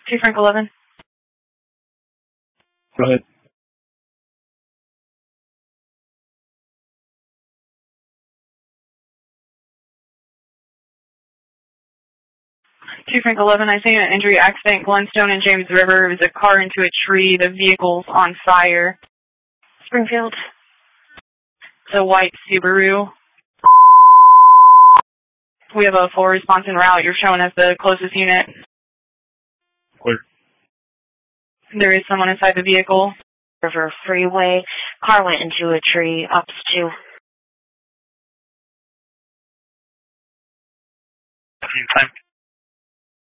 2 Frank 11. Go ahead. Two Frank 11, I think an injury accident, Glenstone and James River. It was a car into a tree. The vehicle's on fire. Springfield. It's a white Subaru. We have a full response en route. You're showing us the closest unit. Clear. There is someone inside the vehicle. River Freeway. Car went into a tree. Ups 2. Time.